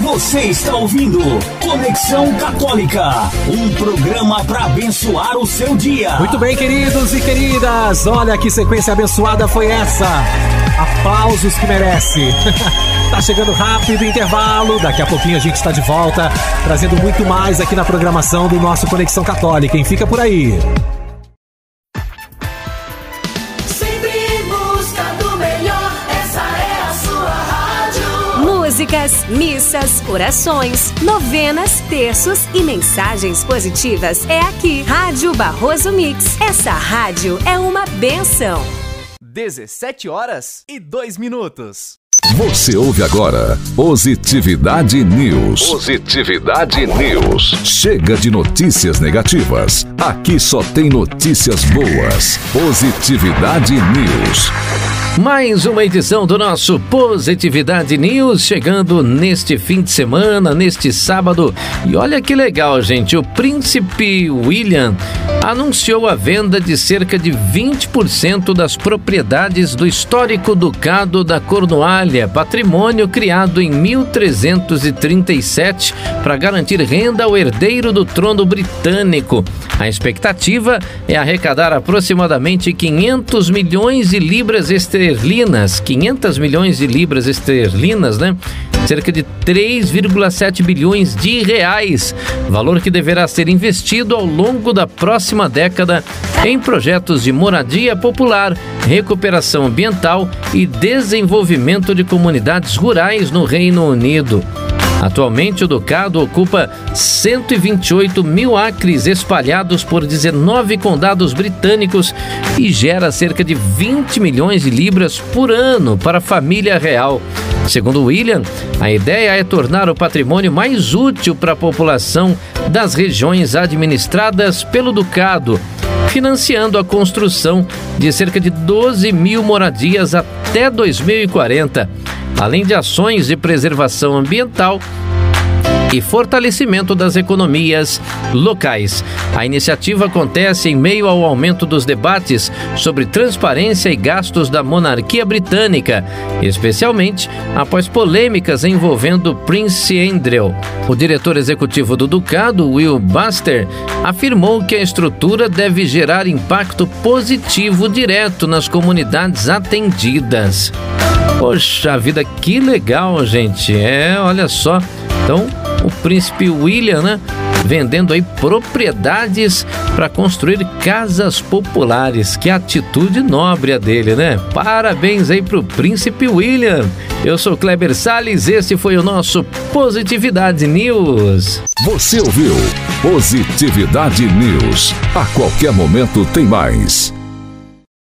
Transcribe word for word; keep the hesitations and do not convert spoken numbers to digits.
Você está ouvindo Conexão Católica, um programa para abençoar o seu dia. Muito bem, queridos e queridas, olha que sequência abençoada foi essa. Aplausos que merece. Tá chegando rápido o intervalo, daqui a pouquinho a gente está de volta, trazendo muito mais aqui na programação do nosso Conexão Católica, hein? Fica por aí. Músicas, missas, orações, novenas, terços e mensagens positivas. É aqui, Rádio Barroso Mix. Essa rádio é uma bênção. dezessete horas e dois minutos. Você ouve agora Positividade News. Positividade News. Chega de notícias negativas. Aqui só tem notícias boas. Positividade News. Mais uma edição do nosso Positividade News, chegando neste fim de semana, neste sábado. E olha que legal, gente, o príncipe William anunciou a venda de cerca de vinte por cento das propriedades do histórico Ducado da Cornualha, patrimônio criado em mil trezentos e trinta e sete para garantir renda ao herdeiro do trono britânico. A expectativa é arrecadar aproximadamente quinhentos milhões de libras esterlinas, quinhentos milhões de libras esterlinas, né? Cerca de três vírgula sete bilhões de reais, valor que deverá ser investido ao longo da próxima década em projetos de moradia popular, recuperação ambiental e desenvolvimento de comunidades rurais no Reino Unido. Atualmente, o Ducado ocupa cento e vinte e oito mil acres espalhados por dezenove condados britânicos e gera cerca de vinte milhões de libras por ano para a família real. Segundo William, a ideia é tornar o patrimônio mais útil para a população das regiões administradas pelo Ducado, financiando a construção de cerca de doze mil moradias até dois mil e quarenta, além de ações de preservação ambiental e fortalecimento das economias locais. A iniciativa acontece em meio ao aumento dos debates sobre transparência e gastos da monarquia britânica, especialmente após polêmicas envolvendo Prince Andrew. O diretor executivo do Ducado, Will Buster, afirmou que a estrutura deve gerar impacto positivo direto nas comunidades atendidas. Poxa vida, que legal, gente. É, olha só. Então, o príncipe William, né, vendendo aí propriedades para construir casas populares. Que atitude nobre a dele, né? Parabéns aí pro príncipe William. Eu sou Kleber Salles, esse foi o nosso Positividade News. Você ouviu Positividade News. A qualquer momento tem mais.